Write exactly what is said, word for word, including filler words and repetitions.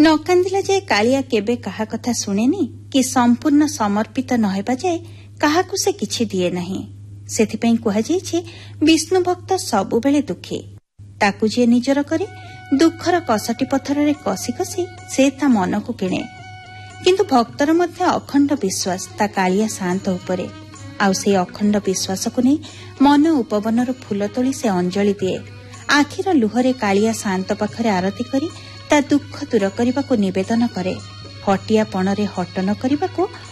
न कांदिला जाए कालिया केबे कहा कथा शुणेनी कि संपूर्ण समर्पित न हेबा जाए काहाकु से किछि दिए नहीं। सेथिपई कुहा जाइछि विष्णु भक्त सबुबेले दुखी, ताकु जे निजर करे दुखर कसटी पथर कसी कसी से ता मन को किणे। किंतु भक्तर मध्य अखंड विश्वास ता कालिया शांत उपरे, आउ से अखंड विश्वास को नहीं मन उपवनर फूल तोली से अंजलि दिए। आखिर लुहरे कालिया शांत पाखरे आरती करी ता दुख दूर करने को निवेदन करे। हटिया पणरे हट न करने को